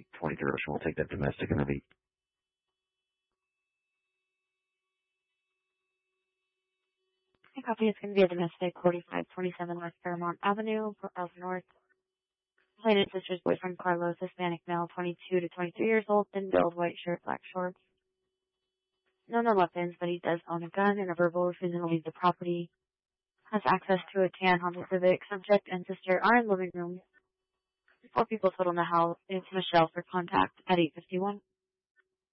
23 Ocean. We'll take that domestic and the beat. Copy. It's going to be a domestic, 4527 West Fairmont Avenue, Port Charles North. Plaintiff's sister's boyfriend, Carlos, Hispanic male, 22 to 23 years old, thin build, white shirt, black shorts. No weapons, but he does own a gun and a verbal refusal to leave the property. Has access to a tan Honda Civic. Subject and sister are in living room. 4 people total in the house. It's Michelle for contact at 851.